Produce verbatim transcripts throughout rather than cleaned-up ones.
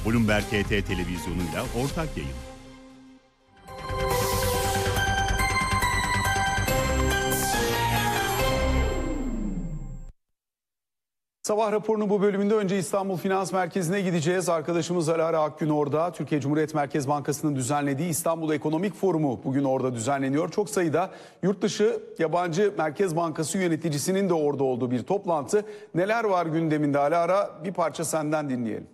Bloomberg H T televizyonuyla ortak yayın. Sabah raporunun bu bölümünde önce İstanbul Finans Merkezi'ne gideceğiz. Arkadaşımız Alara Akgün orada. Türkiye Cumhuriyet Merkez Bankası'nın düzenlediği İstanbul Ekonomik Forumu bugün orada düzenleniyor. Çok sayıda yurt dışı yabancı Merkez Bankası yöneticisinin de orada olduğu bir toplantı. Neler var gündeminde Alara? Bir parça senden dinleyelim.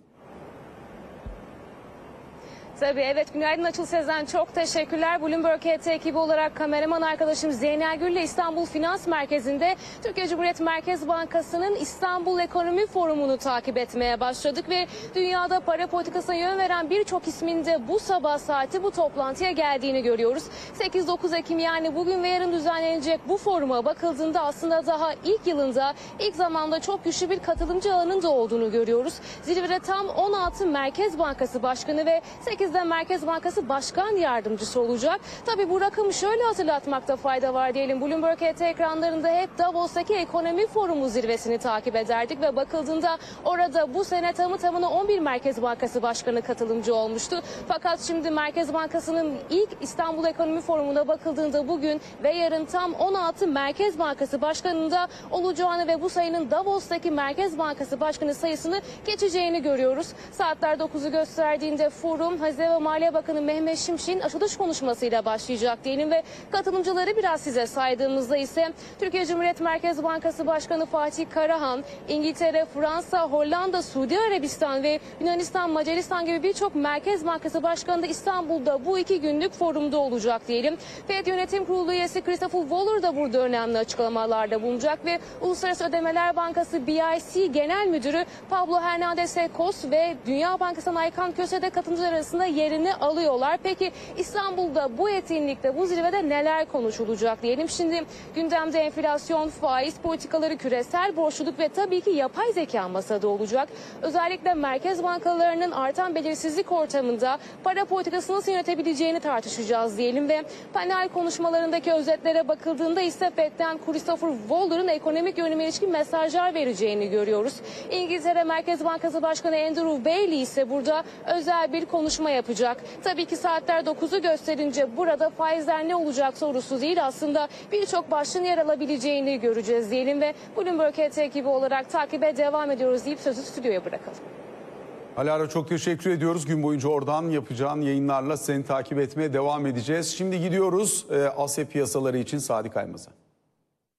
Tabii evet, günaydın Açıl Sezen, çok teşekkürler. Bloomberg H T ekibi olarak kameraman arkadaşım Zeynel Gül ile İstanbul Finans Merkezi'nde Türkiye Cumhuriyet Merkez Bankası'nın İstanbul Ekonomi Forumu'nu takip etmeye başladık ve dünyada para politikasına yön veren birçok ismin de bu sabah saati bu toplantıya geldiğini görüyoruz. sekiz dokuz Ekim yani bugün ve yarın düzenlenecek bu foruma bakıldığında aslında daha ilk yılında ilk zamanda çok güçlü bir katılımcı ağının da olduğunu görüyoruz. Zirvede tam on altı Merkez Bankası Başkanı ve sekiz de Merkez Bankası Başkan Yardımcısı olacak. Tabii bu rakamı şöyle hatırlatmakta fayda var diyelim. Bloomberg H T ekranlarında hep Davos'taki ekonomi forumu zirvesini takip ederdik ve bakıldığında orada bu sene tamı tamına on bir Merkez Bankası Başkanı katılımcı olmuştu. Fakat şimdi Merkez Bankası'nın ilk İstanbul Ekonomi Forumu'na bakıldığında bugün ve yarın tam on altı Merkez Bankası Başkanı'nda olacağını ve bu sayının Davos'taki Merkez Bankası Başkanı sayısını geçeceğini görüyoruz. Saatler dokuzu gösterdiğinde forum Hazine ve Maliye Bakanı Mehmet Şimşek'in açılış konuşmasıyla başlayacak diyelim ve katılımcıları biraz size saydığımızda ise Türkiye Cumhuriyet Merkez Bankası Başkanı Fatih Karahan, İngiltere, Fransa, Hollanda, Suudi Arabistan ve Yunanistan, Macaristan gibi birçok Merkez Bankası Başkanı da İstanbul'da bu iki günlük forumda olacak diyelim. Fed Yönetim Kurulu üyesi Christopher Waller da burada önemli açıklamalarda bulunacak ve Uluslararası Ödemeler Bankası B I C Genel Müdürü Pablo Hernández Ecos ve Dünya Bankası'ndan Aykan Köse de katılımcılar arasında yerini alıyorlar. Peki İstanbul'da bu etkinlikte, bu zirvede neler konuşulacak diyelim. Şimdi gündemde enflasyon, faiz politikaları, küresel borçluluk ve tabii ki yapay zeka masada olacak. Özellikle merkez bankalarının artan belirsizlik ortamında para politikasını nasıl yönetebileceğini tartışacağız diyelim ve panel konuşmalarındaki özetlere bakıldığında ise Fed'den Christopher Waller'ın ekonomik yönüme ilişkin mesajlar vereceğini görüyoruz. İngiltere Merkez Bankası Başkanı Andrew Bailey ise burada özel bir konuşma yapacak. Tabii ki saatler dokuzu gösterince burada faizler ne olacak sorusu değil, aslında birçok başlığın yer alabileceğini göreceğiz diyelim ve Bloomberg H T ekibi olarak takibe devam ediyoruz deyip sözü stüdyoya bırakalım. Alara, çok teşekkür ediyoruz. Gün boyunca oradan yapacağın yayınlarla seni takip etmeye devam edeceğiz. Şimdi gidiyoruz e, Asya piyasaları için Sadi Kaymaz'a.